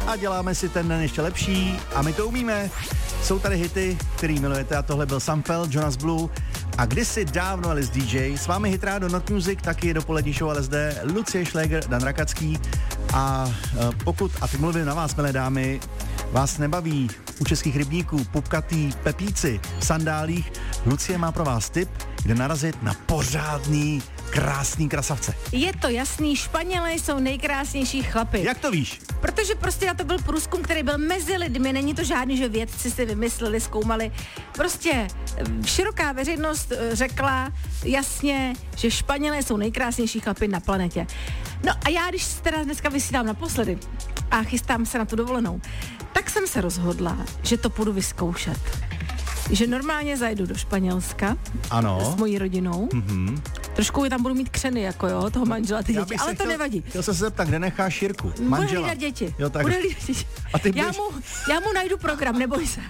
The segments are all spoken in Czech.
a děláme si ten den ještě lepší a my to umíme. Jsou tady hity, který milujete a tohle byl Sam Feld, Jonas Blue a kdysi dávno LS DJ. S vámi Hit Radio Not Music, taky dopolední show LSD, Lucie Šléger, Dan Rakacký a pokud, a teď mluvím na vás, milé dámy, vás nebaví u českých rybníků pupkatý pepíci v sandálích, Lucie má pro vás tip, kde narazit na pořádný krásný krasavce. Je to jasný, Španělé jsou nejkrásnější chlapy. Jak to víš? Protože prostě na to byl průzkum, který byl mezi lidmi, není to žádný, že vědci si vymysleli, zkoumali. Prostě široká veřejnost řekla jasně, že Španělé jsou nejkrásnější chlapy na planetě. No a já, když teda dneska vysílám naposledy a chystám se na tu dovolenou, tak jsem se rozhodla, že to půjdu vyzkoušet. Že normálně zajdu do Španělska. Ano. S mojí rodinou. Mm-hmm. Trošku tam budu mít křeny, jako jo, toho manžela, ty děti, ale to nevadí. Chtěl jsem se zeptat, kde necháš Jirku? Manžela. Bude hlídat děti. Jo, tak. Bude hlídat děti. A ty budeš... já mu najdu program, neboj se.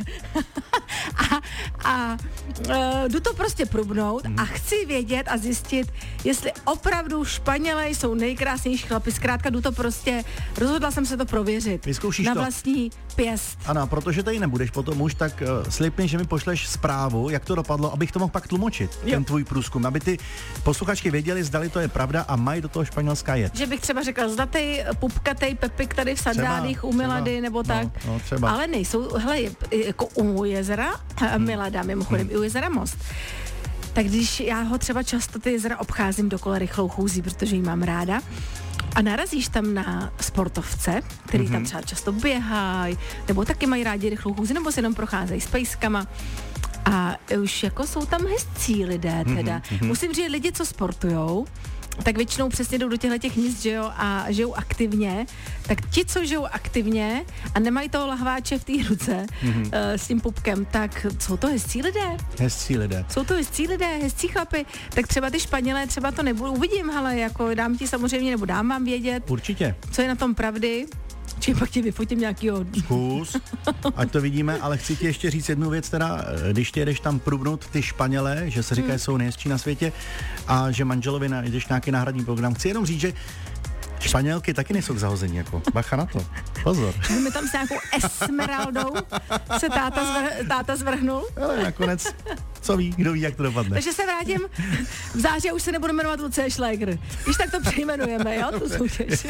Jdu to prostě prubnout a chci vědět a zjistit, jestli opravdu Španělé jsou nejkrásnější chlapi. Zkrátka jdu to prostě, rozhodla jsem se to prověřit. Vyzkoušíš na to? Vlastní pěst. Ano, protože tady nebudeš potom už, tak slib mi, že mi pošleš zprávu, jak to dopadlo, abych to mohl pak tlumočit, ten tvůj průzkum, aby ty posluchačky věděli, zdali to je pravda a mají do toho Španělska jet. Že bych třeba řekla, zdatej, pupkatej Pepik tady v sandálích u Milady nebo tak. No, třeba. Ale nejsou, hele, jako u jezera, Milada, mimochodem, i u jezera Most. Tak když já ho třeba často ty jezera obcházím dokola rychlou chůzí, protože ji mám ráda, a narazíš tam na sportovce, který tam třeba často běhají, nebo taky mají rádi rychlou chůzi, nebo se jenom procházejí s pejskama. A už jako jsou tam hezcí lidé teda. Musím říct, lidi, co sportujou, tak většinou přesně jdou do těch míst, že jo, a žijou aktivně, tak ti, co žijou aktivně a nemají toho lahváče v té ruce s tím pupkem, tak jsou to hezcí lidé. Hezcí lidé. Jsou to hezcí lidé, hezcí chlapy. Tak třeba ty Španělé, třeba to nebudu, uvidím, hele, jako dám ti samozřejmě, nebo dám vám vědět. Určitě. Co je na tom pravdy. Či pak ti vyfotím nějakýho... Zkus, ať to vidíme, ale chci ti ještě říct jednu věc, teda, když ty jedeš tam prubnout ty Španělé, že se říká, že jsou nejhezčí na světě a že manželovi najdeš nějaký náhradní program. Chci jenom říct, že Španělky taky nejsou k zahození, jako bacha na to. Pozor. My tam s nějakou Esmeraldou se táta zvrhnul. Ale nakonec, co ví, kdo ví, jak to dopadne. Takže se vrátím v září a už se nebudu jmenovat Lucie Šléger. Když tak to přejmenujeme, jo, tu soutěž.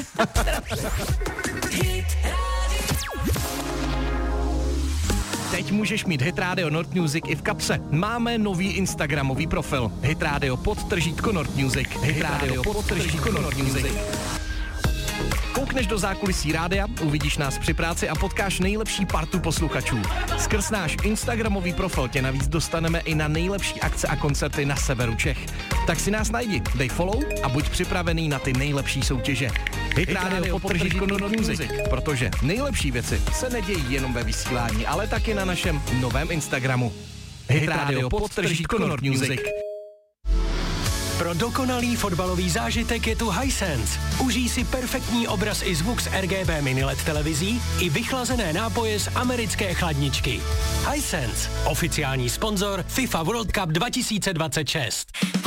Teď můžeš mít Hit Radio Nord Music i v kapse. Máme nový instagramový profil. Hit Radio _ Nord Music. Hit Radio _ Nord Music. Koukneš do zákulisí rádia, uvidíš nás při práci a potkáš nejlepší partu posluchačů. Skrz náš instagramový profil tě navíc dostaneme i na nejlepší akce a koncerty na severu Čech. Tak si nás najdi, dej follow a buď připravený na ty nejlepší soutěže. Hit Radio _ Nord Music, protože nejlepší věci se nedějí jenom ve vysílání, ale taky na našem novém Instagramu. Hit Radio _ Nord Music. Pro dokonalý fotbalový zážitek je tu Hisense. Užij si perfektní obraz i zvuk s RGB mini LED televizí i vychlazené nápoje z americké chladničky. Hisense, oficiální sponzor FIFA World Cup 2026.